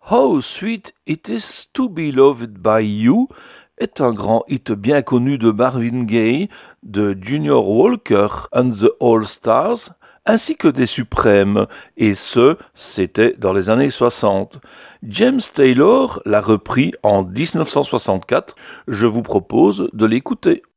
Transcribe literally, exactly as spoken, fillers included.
How Sweet It Is to Be Loved by You est un grand hit bien connu de Marvin Gaye, de Junior Walker and the All Stars, ainsi que des Suprêmes, et ce, c'était dans les années soixante. James Taylor l'a repris en dix-neuf cent soixante-quatre, je vous propose de l'écouter.